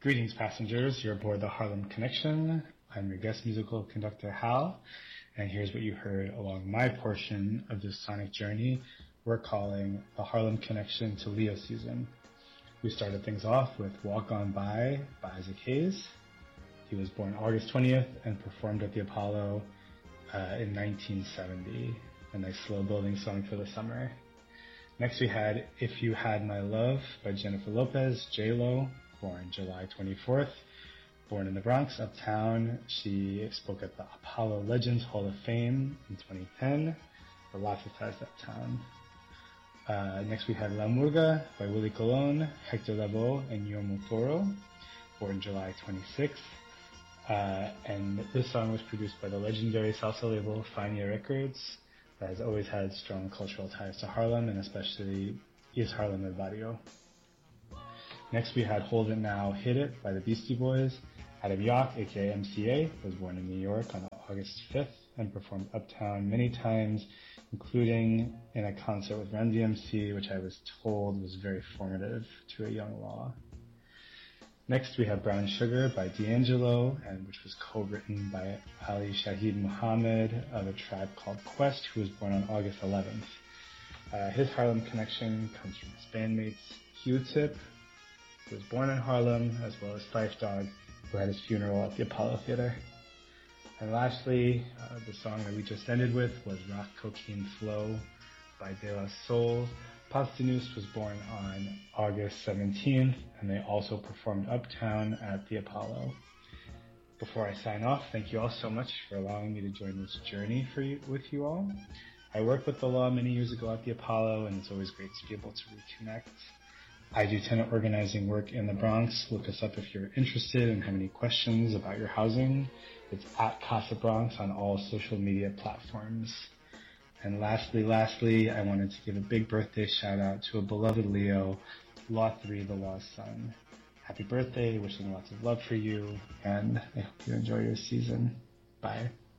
Greetings, passengers. You're aboard the Harlem Connection. I'm your guest musical conductor, Hal, and here's what you heard along my portion of this sonic journey we're calling the Harlem Connection to Leo season. We started things off with Walk On By Isaac Hayes. He was born August 20th and performed at the Apollo in 1970, a nice slow-building song for the summer. Next we had If You Had My Love by Jennifer Lopez, J-Lo, born July 24th. Born in the Bronx, Uptown, she spoke at the Apollo Legends Hall of Fame in 2010. For lots of ties to Uptown. Next we had La Murga by Willie Colon, Hector Lavoe, and Guillermo Toro, born July 26th. And this song was produced by the legendary salsa label Fania Records that has always had strong cultural ties to Harlem, and especially East Harlem El Barrio. Next we had Hold It Now, Hit It by the Beastie Boys. Adam Yauch, aka MCA, was born in New York on August 5th and performed Uptown many times, including in a concert with Run DMC, which I was told was very formative to a young Law. Next we have Brown Sugar by D'Angelo, and which was co-written by Ali Shaheed Muhammad of a tribe called Quest, who was born on August 11th. His Harlem connection comes from his bandmates Q-Tip, who was born in Harlem, as well as Phife Dawg, who had his funeral at the Apollo Theater. And lastly, the song that we just ended with was Rock Cocaine Flow by De La Soul. Posthumous was born on August 17th, and they also performed Uptown at the Apollo. Before I sign off, thank you all so much for allowing me to join this journey with you all. I worked with the Law many years ago at the Apollo, and it's always great to be able to reconnect. I do tenant organizing work in the Bronx. Look us up if you're interested and have any questions about your housing. It's at Casa Bronx on all social media platforms. And lastly, I wanted to give a big birthday shout out to a beloved Leo, Law 3, the Law's son. Happy birthday, wishing lots of love for you, and I hope you enjoy your season. Bye.